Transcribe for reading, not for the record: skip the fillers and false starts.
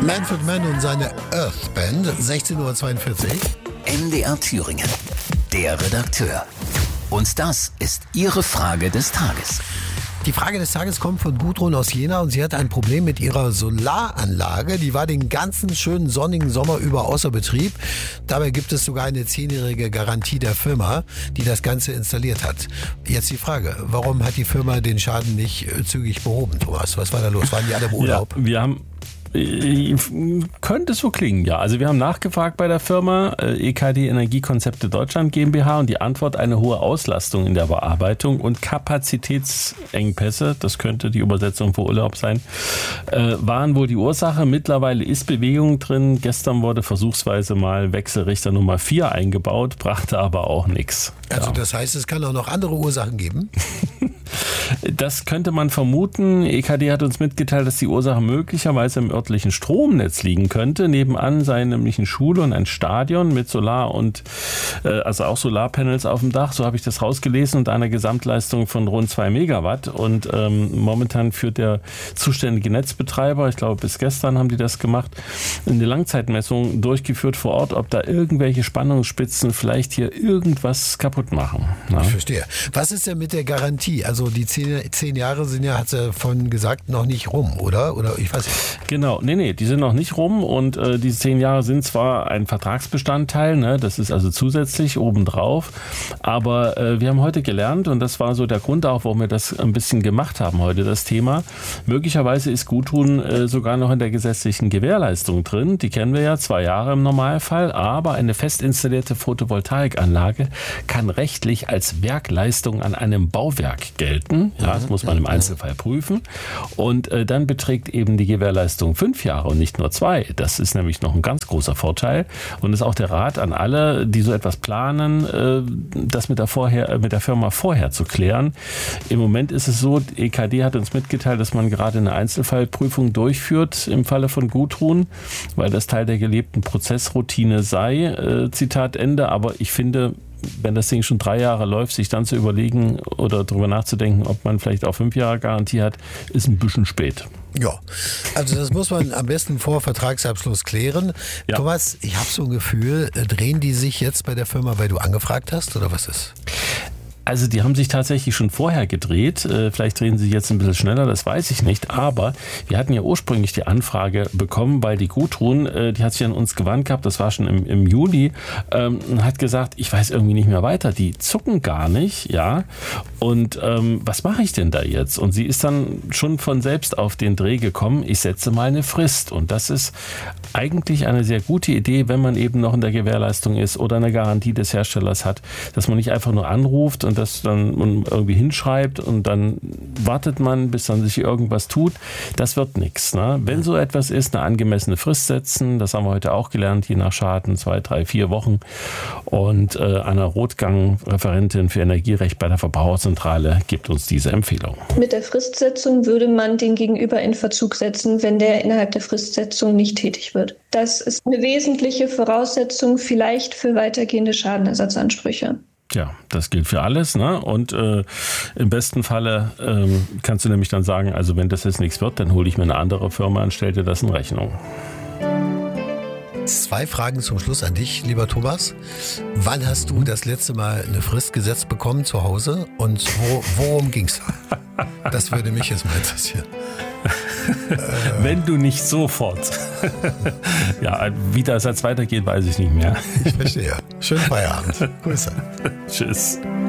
Manfred Mann und seine Earth Band, 16:42 Uhr. NDR Thüringen, der Redakteur. Und das ist Ihre Frage des Tages. Die Frage des Tages kommt von Gudrun aus Jena und sie hat ein Problem mit ihrer Solaranlage. Die war den ganzen schönen sonnigen Sommer über außer Betrieb. Dabei gibt es sogar eine 10-jährige Garantie der Firma, die das Ganze installiert hat. Jetzt die Frage, warum hat die Firma den Schaden nicht zügig behoben, Thomas? Was war da los? Waren die alle im Urlaub? Ja, wir haben... Könnte so klingen, ja. Also wir haben nachgefragt bei der Firma EKD Energiekonzepte Deutschland GmbH und die Antwort: eine hohe Auslastung in der Bearbeitung und Kapazitätsengpässe, das könnte die Übersetzung für Urlaub sein, waren wohl die Ursache. Mittlerweile ist Bewegung drin. Gestern wurde versuchsweise mal Wechselrichter Nummer 4 eingebaut, brachte aber auch nichts. Also das heißt, es kann auch noch andere Ursachen geben? Das könnte man vermuten. EKD hat uns mitgeteilt, dass die Ursache möglicherweise im örtlichen Stromnetz liegen könnte. Nebenan sei nämlich eine Schule und ein Stadion mit Solar und also auch Solarpanels auf dem Dach. So habe ich das rausgelesen und einer Gesamtleistung von rund 2 Megawatt. Und momentan führt der zuständige Netzbetreiber, ich glaube bis gestern haben die das gemacht, eine Langzeitmessung durchgeführt vor Ort, ob da irgendwelche Spannungsspitzen vielleicht hier irgendwas kaputt machen. Ja. Ich verstehe. Was ist denn mit der Garantie? Also die 10 Jahre sind ja, hat sie vorhin gesagt, noch nicht rum, oder? Oder ich weiß nicht. Genau, nee, die sind noch nicht rum und diese 10 Jahre sind zwar ein Vertragsbestandteil, ne, das ist also zusätzlich obendrauf, aber wir haben heute gelernt und das war so der Grund auch, warum wir das ein bisschen gemacht haben heute, das Thema. Möglicherweise ist Guttun sogar noch in der gesetzlichen Gewährleistung drin, die kennen wir ja, 2 Jahre im Normalfall, aber eine fest installierte Photovoltaikanlage kann rechtlich als Werkleistung an einem Bauwerk gelten, ja, das muss man im Einzelfall prüfen und dann beträgt eben die Gewährleistung 5 Jahre und nicht nur 2. Das ist nämlich noch ein ganz großer Vorteil und ist auch der Rat an alle, die so etwas planen, das mit der Firma vorher zu klären. Im Moment ist es so, EKD hat uns mitgeteilt, dass man gerade eine Einzelfallprüfung durchführt im Falle von Gudrun, weil das Teil der gelebten Prozessroutine sei, Zitat Ende, aber ich finde, wenn das Ding schon 3 Jahre läuft, sich dann zu überlegen oder darüber nachzudenken, ob man vielleicht auch 5 Jahre Garantie hat, ist ein bisschen spät. Ja, also das muss man am besten vor Vertragsabschluss klären. Ja. Thomas, ich habe so ein Gefühl, drehen die sich jetzt bei der Firma, weil du angefragt hast, oder was ist? Also die haben sich tatsächlich schon vorher gedreht. Vielleicht drehen sie jetzt ein bisschen schneller, das weiß ich nicht. Aber wir hatten ja ursprünglich die Anfrage bekommen, weil die Gudrun, die hat sich an uns gewandt gehabt, das war schon im Juli, und hat gesagt, ich weiß irgendwie nicht mehr weiter. Die zucken gar nicht, ja. Und was mache ich denn da jetzt? Und sie ist dann schon von selbst auf den Dreh gekommen, ich setze mal eine Frist. Und das ist eigentlich eine sehr gute Idee, wenn man eben noch in der Gewährleistung ist oder eine Garantie des Herstellers hat, dass man nicht einfach nur anruft und das dann irgendwie hinschreibt und dann wartet man, bis dann sich irgendwas tut. Das wird nichts. Ne? Wenn so etwas ist, eine angemessene Frist setzen, das haben wir heute auch gelernt, je nach Schaden 2, 3, 4 Wochen. Und Anna Rothgang, Referentin für Energierecht bei der Verbraucherzentrale, gibt uns diese Empfehlung. Mit der Fristsetzung würde man den Gegenüber in Verzug setzen, wenn der innerhalb der Fristsetzung nicht tätig wird. Das ist eine wesentliche Voraussetzung vielleicht für weitergehende Schadenersatzansprüche. Ja, das gilt für alles, ne? Und im besten Falle kannst du nämlich dann sagen, also wenn das jetzt nichts wird, dann hole ich mir eine andere Firma und stelle dir das in Rechnung. 2 Fragen zum Schluss an dich, lieber Thomas. Wann hast du das letzte Mal eine Frist gesetzt bekommen zu Hause und worum ging's? Das würde mich jetzt mal interessieren. Wenn du nicht sofort. Ja, wie das jetzt weitergeht, weiß ich nicht mehr. Ich verstehe. Schönen Feierabend. Grüße. Tschüss.